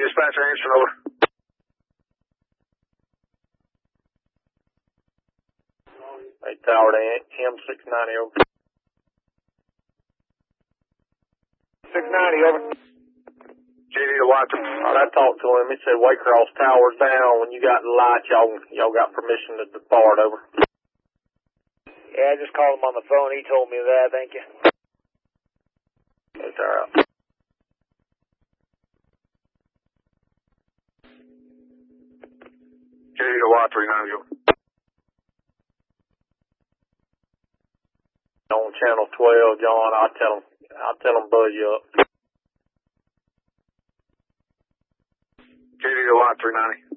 dispatcher answering over. Hey, Tower to M690 over. 690 over. JD to Watson. Alright, I talked to him. He said Waycross Tower's down. When you got the light, y'all got permission to depart over. Yeah, I just called him on the phone. He told me that. Thank you. Hey, Tower. JD to Watt 390 over. On channel 12, John, I'll tell him buzz you up. JD to Watt 390.